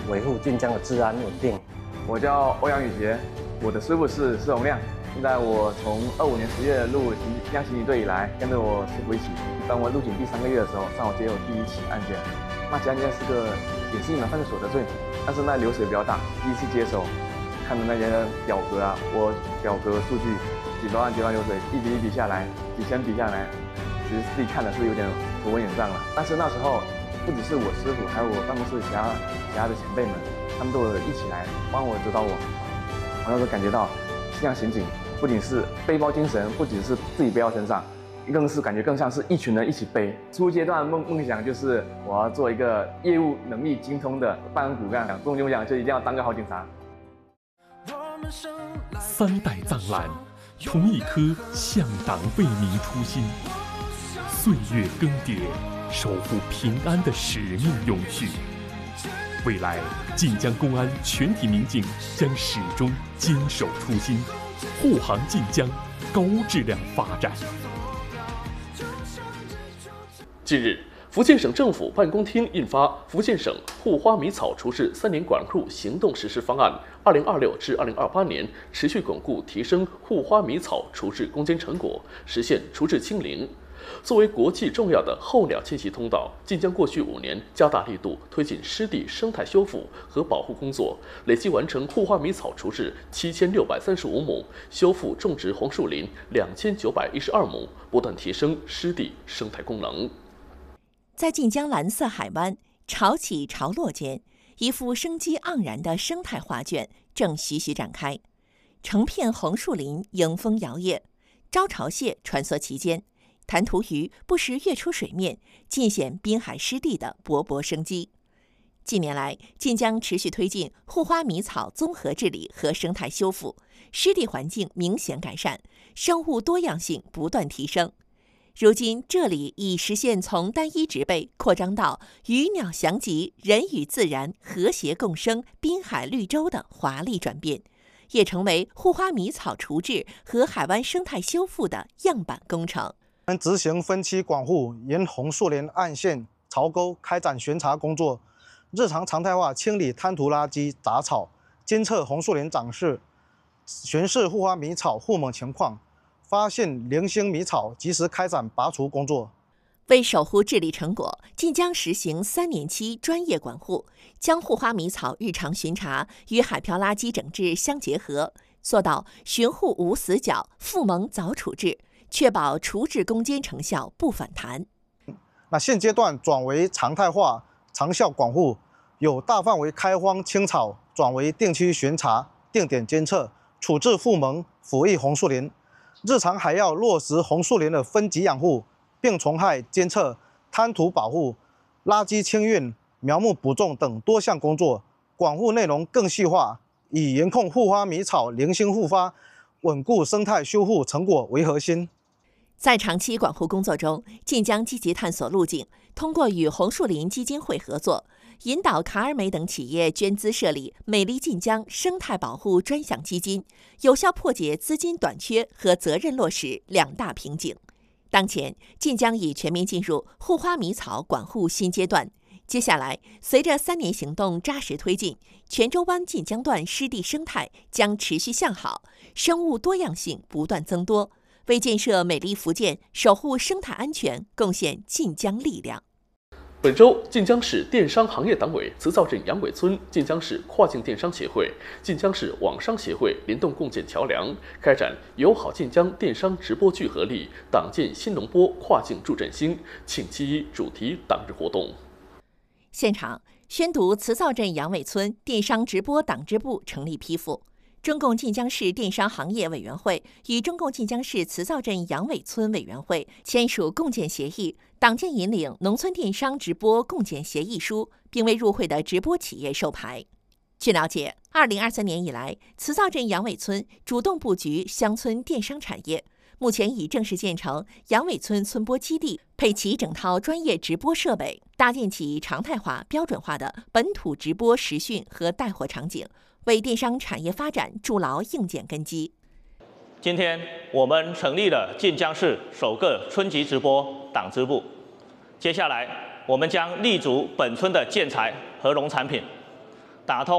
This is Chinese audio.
维护晋江的治安稳定。 我叫欧阳宇杰，我的师傅是施洪亮。现在我从25年10月入晋江刑警队以来，跟着我师傅一起。当我入警第3个月的时候，上午接我第1起案件。那起案件是个也是隐瞒犯罪所得罪，但是那流水比较大。第一次接手，看的那些表格啊，我表格数据几百万流水，一笔下来，几千笔下来，其实自己看的是有点头昏眼胀了。但是那时候不只是我师傅，还有我办公室其他的前辈们，他们都有一起来帮我指导我。我那时候感觉到晋江刑警不仅是背包精神，不仅是自己背到身上，更是感觉更像是一群人一起背。初阶段梦想就是我要做一个业务能力精通的办案骨干，终极梦想就一定要当个好警察。 3代藏蓝，同一颗向党为民初心，岁月更迭，守护平安的使命永续。未来，晋江公安全体民警将始终坚守初心，护航晋江高质量发展。 近日，福建省政府办公厅印发《福建省护花迷草除治3年管控行动实施方案（2026至2028年），持续巩固提升护花迷草除治攻坚成果，实现除治清零。作为国际重要的候鸟迁徙通道，晋江过去5年加大力度推进湿地生态修复和保护工作，累计完成护花迷草除治7635亩，修复种植红树林2912亩，不断提升湿地生态功能。 在晋江蓝色海湾潮起潮落间，一幅生机盎然的生态画卷正徐徐展开。成片红树林迎风摇曳，招潮蟹穿梭其间，弹涂鱼不时跃出水面，尽显滨海湿地的勃勃生机。近年来，晋江持续推进护花迷草综合治理和生态修复，湿地环境明显改善，生物多样性不断提升。如今，这里已实现从单一植被扩张到鱼鸟翔集、人与自然和谐共生、滨海绿洲的华丽转变，也成为护花迷草除治和海湾生态修复的样板工程。 执行分期管护，沿红树林岸线、潮沟开展巡查工作，日常常态化清理滩涂垃圾、杂草，监测红树林长势，巡视护花迷草护猛情况。发现零星迷草，及时开展拔除工作。 为守护治理成果，晋江实行3年期专业管护，将护花迷草日常巡查与海漂垃圾整治相结合，做到巡护无死角、复萌早处置，确保除治攻坚成效不反弹。 那现阶段转为常态化长效管护，有大范围开荒清草，转为定期巡查、定点监测、处置复萌、抚育红树林。日常还要落实红树林的分级养护、病虫害监测、滩涂保护、垃圾清运、苗木补种等多项工作，管护内容更细化，以严控护花迷草零星复发、稳固生态修复成果为核心。 在长期管护工作中，晋江积极探索路径，通过与红树林基金会合作，引导卡尔美等企业捐资设立美丽晋江生态保护专项基金，有效破解资金短缺和责任落实2大瓶颈。当前，晋江已全面进入护花迷草管护新阶段。接下来，随着3年行动扎实推进，泉州湾晋江段湿地生态将持续向好，生物多样性不断增多，为建设美丽福建、守护生态安全贡献晋江力量。 本周，晋江市电商行业党委慈灶镇杨尾村、晋江市跨境电商协会、晋江市网商协会联动共建桥梁，开展友好晋江电商直播聚合力党建新农播跨境助振兴庆7·1主题党日活动。 现场宣读慈灶镇杨尾村电商直播党支部成立批复。中共晋江市电商行业委员会与中共晋江市慈灶镇杨尾村委员会签署共建协议，党建引领农村电商直播共建协议书，并为入会的直播企业授牌。据了解，2023年以来，慈灶镇杨尾村主动布局乡村电商产业，目前已正式建成杨尾村村播基地，配齐整套专业直播设备，搭建起常态化、标准化的本土直播实训和带货场景，为电商产业发展筑牢硬件根基。 今天我们成立了晋江市首个村级直播党支部，接下来我们将立足本村的建材和农产品， 打通